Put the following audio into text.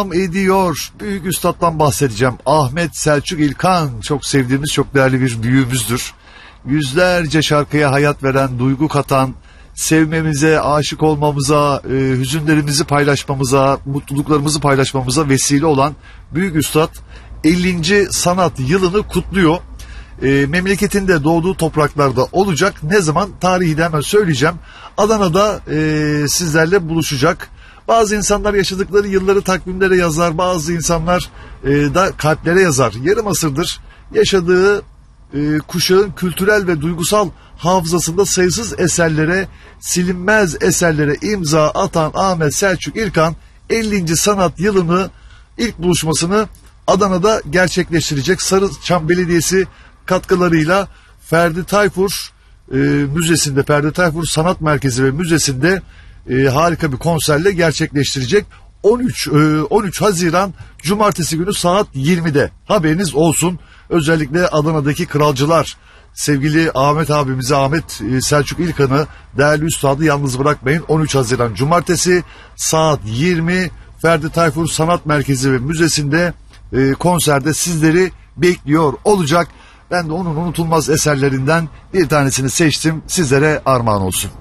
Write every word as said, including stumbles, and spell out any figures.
ediyor. Büyük üstattan bahsedeceğim. Ahmet Selçuk İlkan, çok sevdiğimiz, çok değerli bir büyüğümüzdür. Yüzlerce şarkıya hayat veren, duygu katan, sevmemize, aşık olmamıza, e, hüzünlerimizi paylaşmamıza, mutluluklarımızı paylaşmamıza vesile olan büyük üstad ellinci sanat yılını kutluyor. E, memleketinde doğduğu topraklarda olacak. Ne zaman? Tarihi de hemen söyleyeceğim. Adana'da e, sizlerle buluşacak. Bazı insanlar yaşadıkları yılları takvimlere yazar, bazı insanlar e, da kalplere yazar. Yarım asırdır yaşadığı e, kuşağın kültürel ve duygusal hafızasında sayısız eserlere, silinmez eserlere imza atan Ahmet Selçuk İlkan ellinci sanat yılını, ilk buluşmasını Adana'da gerçekleştirecek. Sarıçam Belediyesi katkılarıyla Ferdi Tayfur e, Müzesi'nde, Ferdi Tayfur Sanat Merkezi ve Müzesi'nde e, harika bir konserle gerçekleştirecek. on üç on üç Haziran Cumartesi günü saat yirmide. Haberiniz olsun. Özellikle Adana'daki kralcılar, sevgili Ahmet abimizi, Ahmet Selçuk İlkan'ı, değerli üstadı yalnız bırakmayın. on üç Haziran Cumartesi saat yirmi Ferdi Tayfur Sanat Merkezi ve Müzesi'nde e, konserde sizleri bekliyor olacak. Ben de onun unutulmaz eserlerinden bir tanesini seçtim, sizlere armağan olsun.